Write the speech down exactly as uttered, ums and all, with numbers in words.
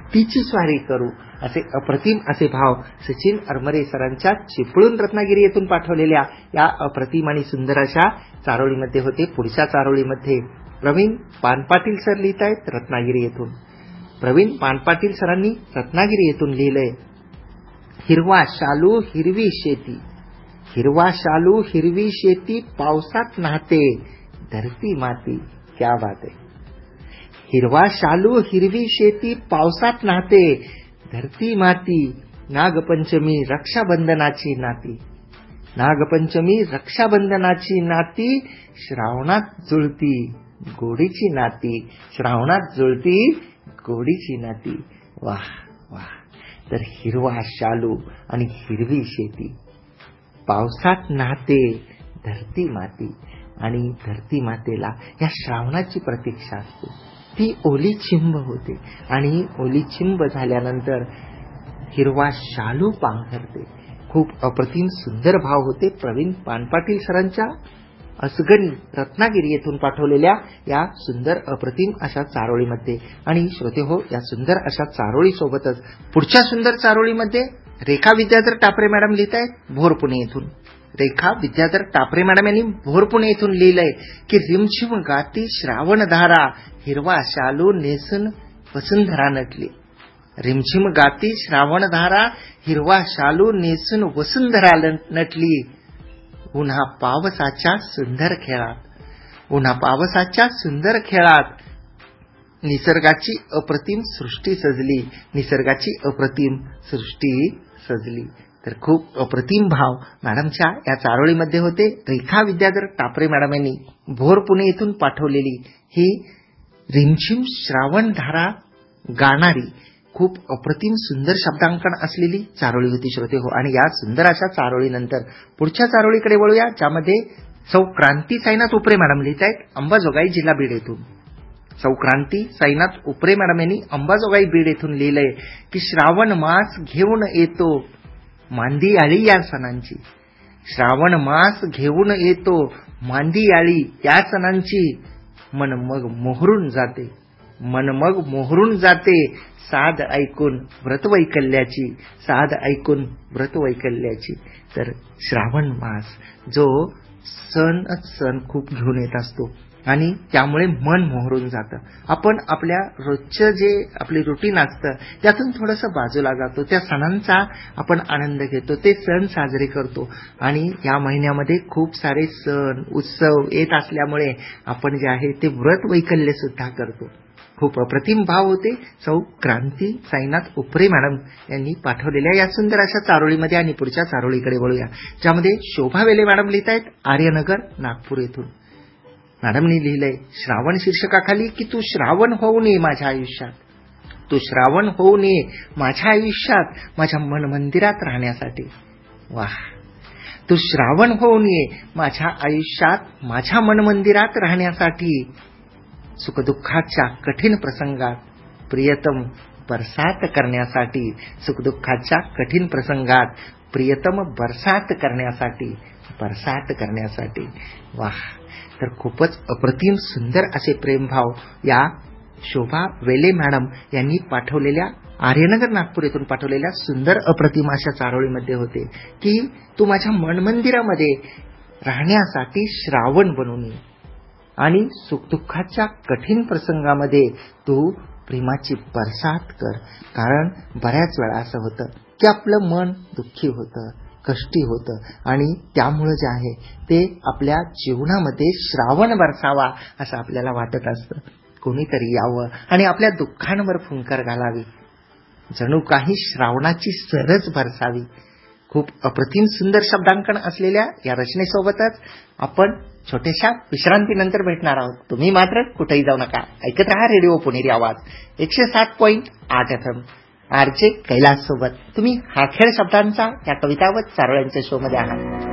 तिची स्वारी करू, असे अप्रतिम असे भाव सचिन अरमरे सरांच्या चिपळूण रत्नागिरी येथून पाठवलेल्या या अप्रतिम आणि सुंदर अशा चारोळीमध्ये होते. पुढच्या चारोळीमध्ये प्रवीण पानपाटील सर लिहित आहेत रत्नागिरी येथून. प्रवीण पानपाटील सरांनी रत्नागिरी येथून लिहिलंय, हिरवा शालू हिरवी शेती, हिरवा शालू हिरवी शेती पावसात नाहते धरती माती. क्या बात आहे. हिरवा शालू हिरवी शेती पावसात नाहते धरती माती. नागपंचमी रक्षाबंधनाची नाती, नागपंचमी रक्षाबंधनाची नाती, श्रावणात जुळती गोडीची नाती, श्रावणात जुळती गोडीची नाती. वाह वाह. तर हिरवा शालू आणि हिरवी शेती, पावसात नाहते धरती माती, आणि धरती मातेला या श्रावणाची प्रतीक्षा असते. ती ओली चिंब होते आणि ओली चिंब झाल्यानंतर हिरवा शालू पांघरते. खूप अप्रतिम सुंदर भाव होते प्रवीण पानपाटील सरांच्या असगणी रत्नागिरी येथून पाठवलेल्या या सुंदर अप्रतिम अशा चारोळीमध्ये. आणि श्रोते हो, या सुंदर अशा चारोळी सोबतच पुढच्या सुंदर चारोळीमध्ये रेखा विद्याधर टापरे मॅडम लिहित आहेत भोर पुणे येथून. रेखा विद्याधर टापरे मॅडम यांनी भोर पुणे येथून लिहिलंय की रिमझिम गाती श्रावणधारा, हिरवा शालू नेसून वसुंधरा नटली. रिमझिम गाती श्रावणधारा, हिरवा शालू नेसून वसुंधरा नटली. उन्हा पावसाच्या सुंदर खेळात, उन्हा पावसाच्या सुंदर खेळात निसर्गाची अप्रतिम सृष्टी सजली, निसर्गाची अप्रतिम सृष्टी सजली. तर खूप अप्रतिम भाव मॅडमच्या या चारोळीमध्ये होते. रेखा विद्याधर टापरे मॅडम यांनी भोर पुणे येथून पाठवलेली ही रिमझिम श्रावणधारा गाणारी खूप अप्रतिम सुंदर शब्दांकन असलेली चारोळी होती श्रोते हो. आणि या सुंदर अशा चारोळीनंतर पुढच्या चारोळीकडे वळूया, ज्यामध्ये सौ क्रांती साईनाथ उपरे मॅडम लिहित आहेत अंबाजोगाई जिल्हा बीड येथून. सौ क्रांती साईनाथ उपरे मॅडम यांनी अंबाजोगाई बीड येथून लिहिलंय की श्रावण मास घेऊन येतो मांदी आळी या सणांची, श्रावण मास घेऊन येतो मांदी आळी या सणांची. मन मग मोहरून जाते, मन मग मोहरून जाते साध ऐकून व्रतवैकल्याची, साध ऐकून व्रतवैकल्याची. तर श्रावण मास जो सण सण खूप घेऊन येत असतो आणि त्यामुळे मन मोहरून जातं. आपण आपल्या रोजचं जे आपली रुटीन असतं त्यातून थोडंसं बाजूला जातो, त्या सणांचा आपण आनंद घेतो, ते सण साजरे करतो. आणि या महिन्यामध्ये खूप सारे सण उत्सव येत असल्यामुळे आपण जे आहे ते व्रत वैकल्य सुद्धा करतो. खूप अप्रतिम भाव होते सौ क्रांती साईनाथ उपरे मॅडम यांनी पाठवलेल्या या सुंदर अशा चारोळीमध्ये. आणि पुढच्या चारोळीकडे वळूया, ज्यामध्ये शोभा वेले मॅडम लिहित आहेत आर्यनगर नागपूर येथून. मॅडमनी लिहिलंय श्रावण शीर्षकाखाली की तू श्रावण होऊ नये माझ्या आयुष्यात, तू श्रावण होऊ नये माझ्या आयुष्यात माझ्या मन मंदिरात राहण्यासाठी. वाह. तू श्रावण होऊ नये माझ्या आयुष्यात माझ्या मन मंदिरात राहण्यासाठी. सुखदुःखाच्या कठीण प्रसंगात प्रियतम बरसात करण्यासाठी, सुखदुःखाच्या कठीण प्रसंगात प्रियतम बरसात करण्यासाठी, बरसात करण्यासाठी. वाह. तर खूपच अप्रतिम सुंदर असे प्रेमभाव या शोभा वेले मॅडम यांनी पाठवलेल्या आर्यनगर नागपूर येथून पाठवलेल्या सुंदर अप्रतिम अशा चारोळीमध्ये होते की तू माझ्या मनमंदिरामध्ये राहण्यासाठी श्रावण बनून ये आणि सुखदुःखाच्या कठीण प्रसंगामध्ये तू प्रेमाची बरसात कर. कारण बऱ्याच वेळा असं होतं की आपलं मन दुःखी होतं, कष्टी होतं आणि त्यामुळे जे आहे ते आपल्या जीवनामध्ये श्रावण बरसावा असं आपल्याला वाटत असतं. कोणीतरी यावं आणि आपल्या दुःखांवर फुंकर घालावी, जणू काही श्रावणाची सरच बरसावी. खूप अप्रतिम सुंदर शब्दांकन असलेल्या या रचनेसोबतच आपण छोट्याशा विश्रांतीनंतर भेटणार आहोत. तुम्ही मात्र कुठेही जाऊ नका, ऐकत राहा रेडिओ पुणेरी आवाज एकशे सात पॉईंट आठ एफ एम. आरजे कैलास सोबत तुम्ही हा खेळ शब्दांचा या कविता व चारोळ्यांच्या शो मध्ये आहात.